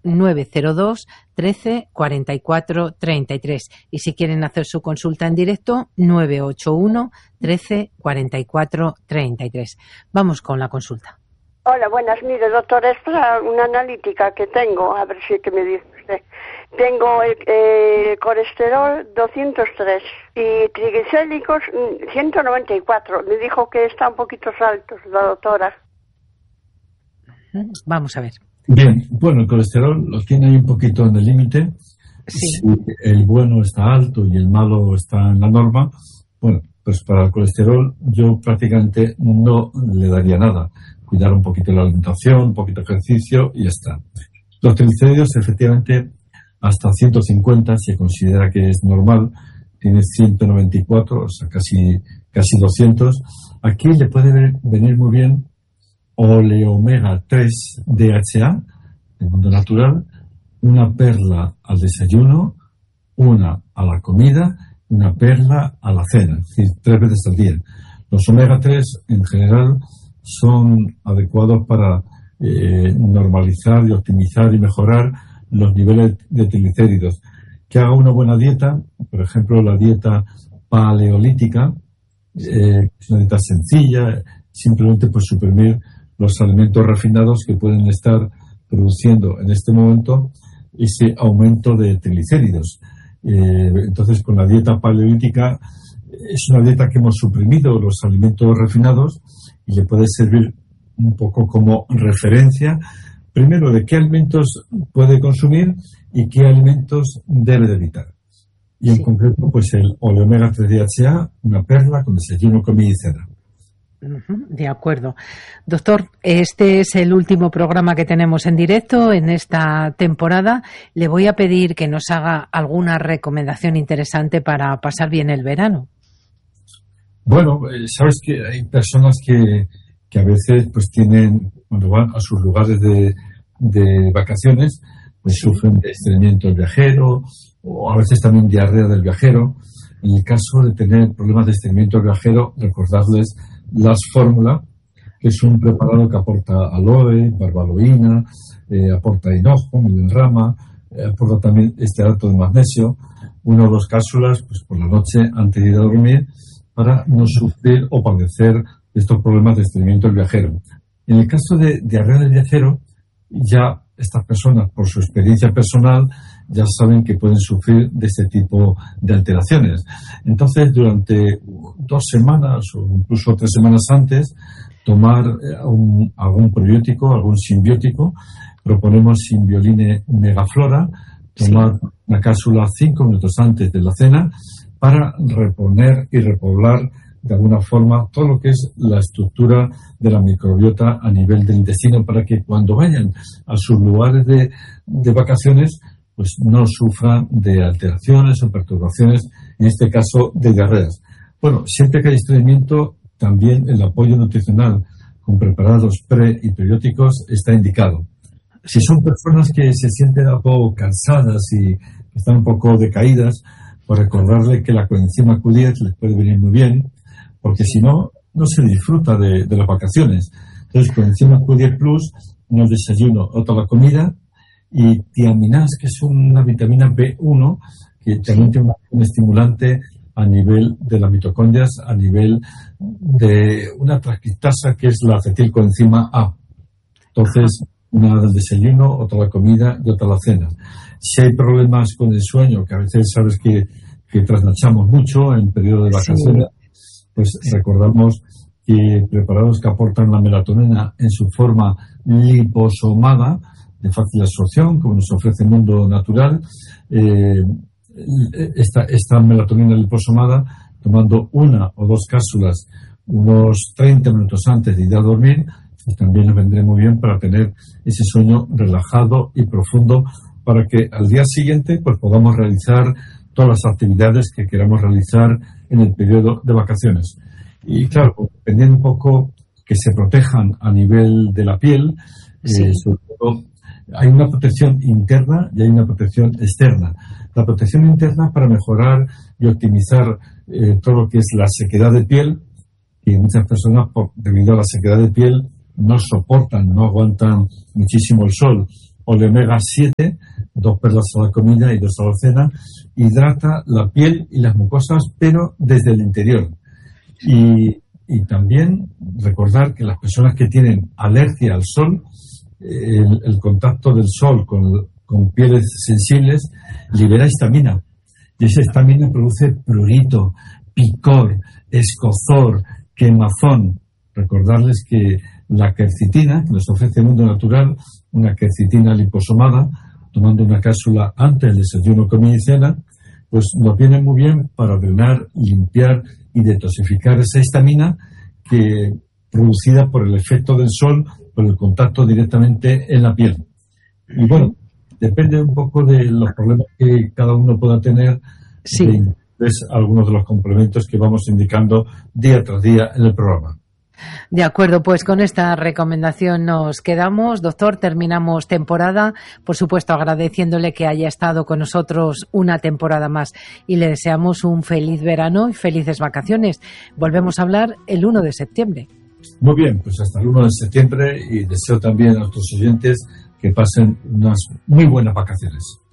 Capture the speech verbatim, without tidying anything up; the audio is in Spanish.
nueve cero dos trece cuarenta y cuatro treinta y tres. Y si quieren hacer su consulta en directo, nueve ocho uno trece cuarenta y cuatro treinta y tres. Vamos con la consulta. Hola, buenas. Mire, doctora, es para una analítica que tengo, a ver si que me dice usted. Tengo el eh, colesterol doscientos tres y triglicéridos ciento noventa y cuatro. Me dijo que está un poquito altos la doctora. Vamos a ver. Bien, bueno, el colesterol lo tiene ahí un poquito en el límite. Sí. Si el bueno está alto y el malo está en la norma, bueno, pues para el colesterol yo prácticamente no le daría nada. Cuidar un poquito la alimentación, un poquito de ejercicio y ya está. Los triglicéridos, efectivamente, hasta ciento cincuenta se considera que es normal. Tiene ciento noventa y cuatro, o sea, casi, casi doscientos. Aquí le puede venir muy bien oleomega tres D H A, del mundo natural, una perla al desayuno, una a la comida, una perla a la cena, es decir, tres veces al día. Los omega tres, en general, son adecuados para eh, normalizar y optimizar y mejorar los niveles de triglicéridos. Que haga una buena dieta, por ejemplo, la dieta paleolítica, eh, es una dieta sencilla, simplemente pues suprimir los alimentos refinados que pueden estar produciendo en este momento ese aumento de triglicéridos. Eh, entonces, con la dieta paleolítica, es una dieta que hemos suprimido los alimentos refinados y le puede servir un poco como referencia, primero, de qué alimentos puede consumir y qué alimentos debe de evitar. Y en sí. concreto, pues el oleomega tres D H A, una perla con desayuno, comida y cena. De acuerdo. Doctor, este es el último programa que tenemos en directo en esta temporada. Le voy a pedir que nos haga alguna recomendación interesante para pasar bien el verano. Bueno, sabes que hay personas que, que a veces pues tienen, cuando van a sus lugares de, de vacaciones, pues sí. sufren de estreñimiento del viajero o a veces también diarrea del viajero. En el caso de tener problemas de estreñimiento del viajero, recordarles las fórmula, que es un preparado que aporta aloe, barbaloína, eh, aporta hinojo, milenrama, eh, aporta también estearato de magnesio, una o dos cápsulas pues por la noche antes de ir a dormir para no sufrir o padecer estos problemas de estreñimiento del viajero. En el caso de diarrea del viajero, ya estas personas, por su experiencia personal, ya saben que pueden sufrir de este tipo de alteraciones. Entonces, durante dos semanas o incluso tres semanas antes, tomar un, algún probiótico, algún simbiótico. Proponemos Simbioline Megaflora, tomar sí. una cápsula cinco minutos antes de la cena para reponer y repoblar de alguna forma todo lo que es la estructura de la microbiota a nivel del intestino, para que cuando vayan a sus lugares de, de vacaciones pues no sufran de alteraciones o perturbaciones, en este caso de diarreas. Bueno, siempre que hay estreñimiento, también el apoyo nutricional con preparados pre y periódicos está indicado. Si son personas que se sienten un poco cansadas y están un poco decaídas, pues recordarle que la coenzima Q diez les puede venir muy bien, porque si no, no se disfruta de, de las vacaciones. Entonces, coenzima Q diez Plus, uno al desayuno, otro a la comida, y tiaminas, que es una vitamina B uno, que también tiene un estimulante a nivel de las mitocondrias, a nivel de una transcriptasa, que es la acetilcoenzima A. Entonces, una al desayuno, otra a la comida y otra a la cena. Si hay problemas con el sueño, que a veces sabes que, que trasnochamos mucho en periodo de vacaciones, sí. pues recordamos que preparados que aportan la melatonina en su forma liposomada, de fácil absorción, como nos ofrece el mundo natural, eh, esta, esta melatonina liposomada, tomando una o dos cápsulas unos treinta minutos antes de ir a dormir, pues también nos vendría muy bien para tener ese sueño relajado y profundo, para que al día siguiente pues podamos realizar todas las actividades que queramos realizar en el periodo de vacaciones. Y claro, dependiendo un poco que se protejan a nivel de la piel, sí. eh, sobre todo hay una protección interna y hay una protección externa. La protección interna para mejorar y optimizar eh, todo lo que es la sequedad de piel, y muchas personas, por, debido a la sequedad de piel, no soportan, no aguantan muchísimo el sol omega siete, dos perlas a la comida y dos a la cena. Hidrata la piel y las mucosas, pero desde el interior. Y, y también recordar que las personas que tienen alergia al sol, el, el contacto del sol con, con pieles sensibles libera histamina. Y esa histamina produce prurito, picor, escozor, quemazón. Recordarles que la quercitina, que nos ofrece el mundo natural, una quercitina liposomada, tomando una cápsula antes del desayuno, comida y cena, pues nos viene muy bien para drenar, limpiar y detoxificar esa histamina que producida por el efecto del sol, por el contacto directamente en la piel. Y bueno, depende un poco de los problemas que cada uno pueda tener. Sí. Es algunos de los complementos que vamos indicando día tras día en el programa. De acuerdo, pues con esta recomendación nos quedamos. Doctor, terminamos temporada. Por supuesto, agradeciéndole que haya estado con nosotros una temporada más y le deseamos un feliz verano y felices vacaciones. Volvemos a hablar el uno de septiembre. Muy bien, pues hasta el uno de septiembre y deseo también a nuestros oyentes que pasen unas muy buenas vacaciones.